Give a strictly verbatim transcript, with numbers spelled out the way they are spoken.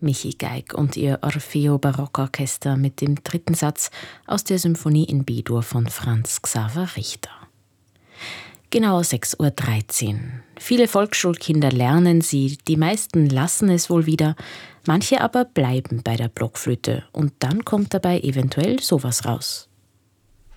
Michi Geig und ihr Orfeo Barockorchester mit dem dritten Satz aus der Symphonie in B-Dur von Franz Xaver Richter. Genau sechs Uhr dreizehn. Viele Volksschulkinder lernen sie, die meisten lassen es wohl wieder, manche aber bleiben bei der Blockflöte und dann kommt dabei eventuell sowas raus.